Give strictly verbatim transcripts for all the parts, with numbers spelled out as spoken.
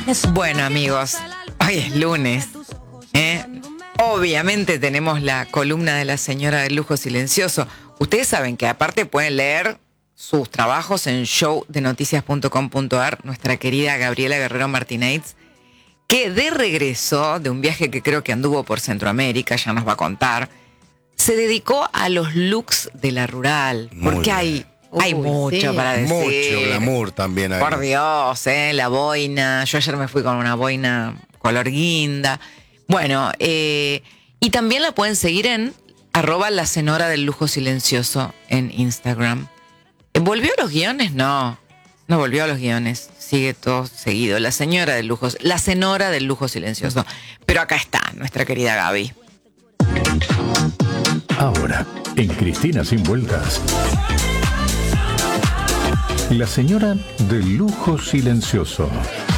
Bueno, amigos, hoy es lunes, ¿eh? Obviamente tenemos la columna de la señora del lujo silencioso. Ustedes saben que aparte pueden leer sus trabajos en show de noticias punto com punto a r, nuestra querida Gabriela Guerrero Martínez, que de regreso de un viaje que creo que anduvo por Centroamérica, ya nos va a contar, se dedicó a los looks de la rural, Muy porque bien. hay, hay Uy, mucho sí. para decir. Mucho glamour también hay. Por Dios, ¿eh? La boina. Yo ayer me fui con una boina color guinda. Bueno, eh, y también la pueden seguir en arroba la senora del lujo silencioso en Instagram. ¿Volvió a los guiones? No, no volvió a los guiones. Sigue todo seguido. La señora del lujo, la senora del lujo silencioso. Pero acá está nuestra querida Gaby. Ahora, en Cristina Sin Vueltas, la señora del lujo silencioso.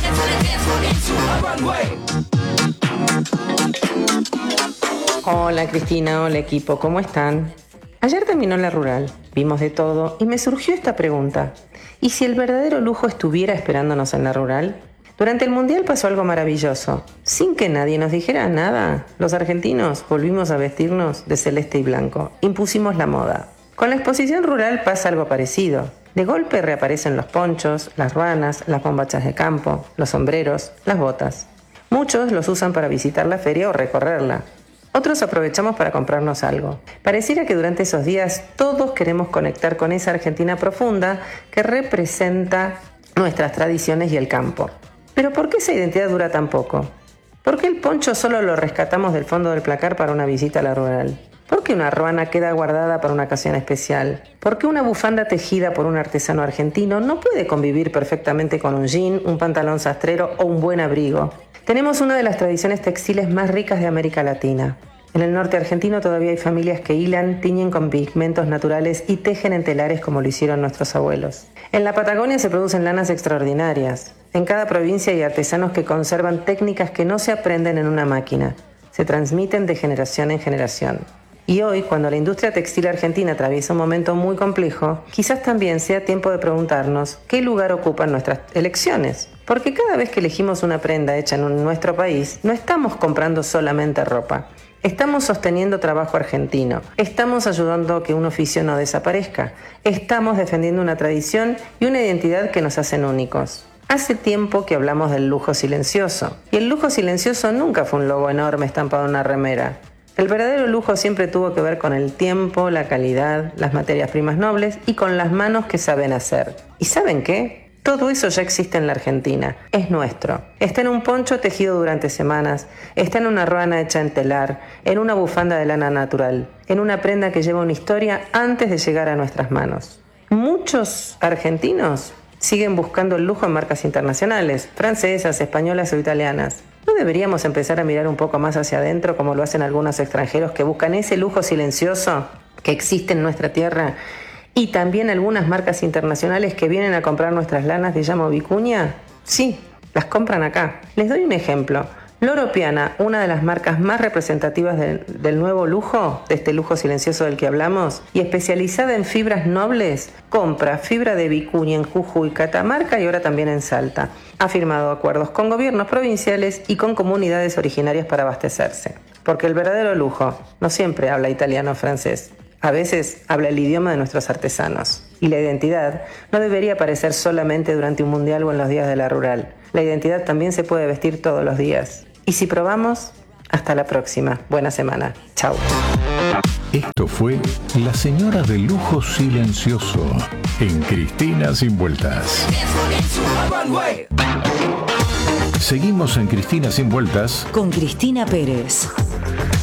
Hola Cristina, hola equipo, ¿cómo están? Ayer terminó la rural, vimos de todo y me surgió esta pregunta. ¿Y si el verdadero lujo estuviera esperándonos en la rural? Durante el Mundial pasó algo maravilloso. Sin que nadie nos dijera nada, los argentinos volvimos a vestirnos de celeste y blanco. Impusimos la moda. Con la exposición rural pasa algo parecido. De golpe reaparecen los ponchos, las ruanas, las bombachas de campo, los sombreros, las botas. Muchos los usan para visitar la feria o recorrerla. Otros aprovechamos para comprarnos algo. Pareciera que durante esos días todos queremos conectar con esa Argentina profunda que representa nuestras tradiciones y el campo. Pero ¿por qué esa identidad dura tan poco? ¿Por qué el poncho solo lo rescatamos del fondo del placar para una visita a la rural? ¿Por qué una ruana queda guardada para una ocasión especial? ¿Por qué una bufanda tejida por un artesano argentino no puede convivir perfectamente con un jean, un pantalón sastrero o un buen abrigo? Tenemos una de las tradiciones textiles más ricas de América Latina. En el norte argentino todavía hay familias que hilan, tiñen con pigmentos naturales y tejen en telares como lo hicieron nuestros abuelos. En la Patagonia se producen lanas extraordinarias. En cada provincia hay artesanos que conservan técnicas que no se aprenden en una máquina. Se transmiten de generación en generación. Y hoy, cuando la industria textil argentina atraviesa un momento muy complejo, quizás también sea tiempo de preguntarnos qué lugar ocupan nuestras elecciones. Porque cada vez que elegimos una prenda hecha en nuestro país, no estamos comprando solamente ropa. Estamos sosteniendo trabajo argentino. Estamos ayudando a que un oficio no desaparezca. Estamos defendiendo una tradición y una identidad que nos hacen únicos. Hace tiempo que hablamos del lujo silencioso. Y el lujo silencioso nunca fue un logo enorme estampado en una remera. El verdadero lujo siempre tuvo que ver con el tiempo, la calidad, las materias primas nobles y con las manos que saben hacer. ¿Y saben qué? Todo eso ya existe en la Argentina. Es nuestro. Está en un poncho tejido durante semanas, está en una ruana hecha en telar, en una bufanda de lana natural, en una prenda que lleva una historia antes de llegar a nuestras manos. Muchos argentinos siguen buscando el lujo en marcas internacionales, francesas, españolas o italianas. ¿No deberíamos empezar a mirar un poco más hacia adentro como lo hacen algunos extranjeros que buscan ese lujo silencioso que existe en nuestra tierra? Y también algunas marcas internacionales que vienen a comprar nuestras lanas de llamo vicuña. Sí, las compran acá. Les doy un ejemplo. Loro Piana, una de las marcas más representativas de, del nuevo lujo, de este lujo silencioso del que hablamos, y especializada en fibras nobles, compra fibra de vicuña en Jujuy, Catamarca y ahora también en Salta. Ha firmado acuerdos con gobiernos provinciales y con comunidades originarias para abastecerse. Porque el verdadero lujo no siempre habla italiano o francés. A veces habla el idioma de nuestros artesanos. Y la identidad no debería aparecer solamente durante un mundial o en los días de la rural. La identidad también se puede vestir todos los días. Y si probamos, hasta la próxima. Buena semana. Chao. Esto fue La Señora del Lujo Silencioso en Cristina Sin Vueltas. Seguimos en Cristina Sin Vueltas con Cristina Pérez.